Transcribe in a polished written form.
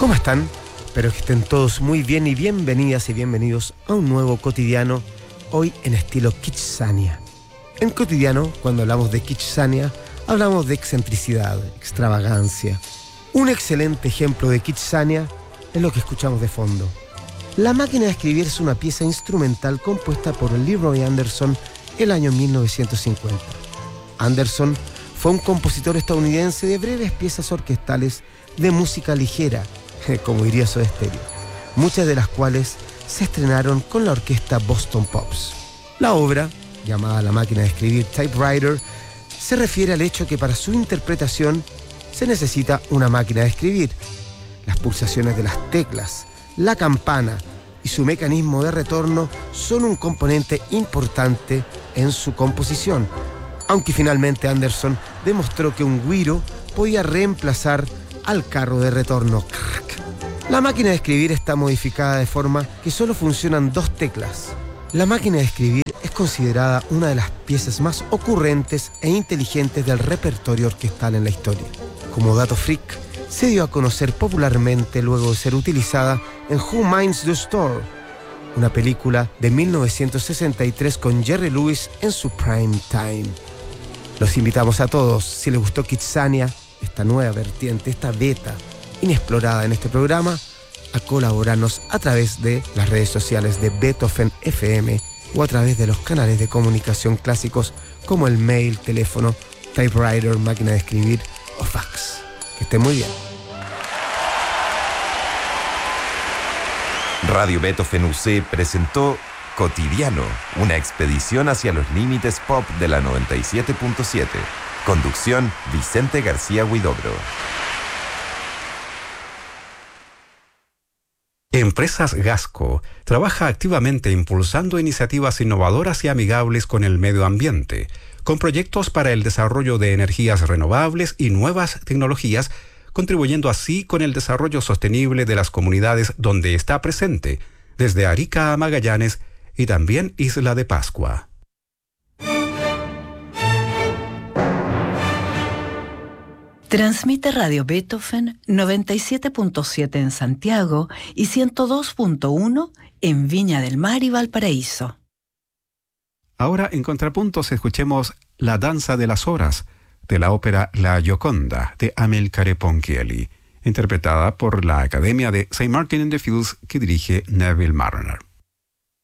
¿Cómo están? Espero que estén todos muy bien y bienvenidas y bienvenidos a un nuevo cotidiano, hoy en estilo Kitsania. En cotidiano, cuando hablamos de Kitsania, hablamos de excentricidad, extravagancia. Un excelente ejemplo de Kitsania es lo que escuchamos de fondo. La máquina de escribir es una pieza instrumental compuesta por Leroy Anderson el año 1950. Anderson fue un compositor estadounidense de breves piezas orquestales de música ligera, como diría Soda Stereo, muchas de las cuales se estrenaron con la orquesta Boston Pops. La obra, llamada La máquina de escribir Typewriter, se refiere al hecho que para su interpretación se necesita una máquina de escribir. Las pulsaciones de las teclas, la campana y su mecanismo de retorno son un componente importante en su composición, aunque finalmente Anderson demostró que un güiro podía reemplazar al carro de retorno. La máquina de escribir está modificada de forma que solo funcionan dos teclas. La máquina de escribir es considerada una de las piezas más ocurrentes e inteligentes del repertorio orquestal en la historia. Como dato freak, se dio a conocer popularmente luego de ser utilizada en Who Minds the Store, una película de 1963 con Jerry Lewis en su prime time. Los invitamos a todos, si les gustó Kitsania, esta nueva vertiente, esta beta inexplorada en este programa, a colaborarnos a través de las redes sociales de Beethoven FM o a través de los canales de comunicación clásicos como el mail, teléfono, typewriter, máquina de escribir o fax. Que estén muy bien. Radio Beethoven UC presentó Cotidiano, una expedición hacia los límites pop de la 97.7. Conducción, Vicente García Huidobro. Empresas Gasco trabaja activamente impulsando iniciativas innovadoras y amigables con el medio ambiente, con proyectos para el desarrollo de energías renovables y nuevas tecnologías, contribuyendo así con el desarrollo sostenible de las comunidades donde está presente, desde Arica a Magallanes y también Isla de Pascua. Transmite Radio Beethoven 97.7 en Santiago y 102.1 en Viña del Mar y Valparaíso. Ahora en Contrapuntos escuchemos La danza de las horas de la ópera La Gioconda de Amilcare Ponchielli, interpretada por la Academia de St. Martin in the Fields que dirige Neville Marriner.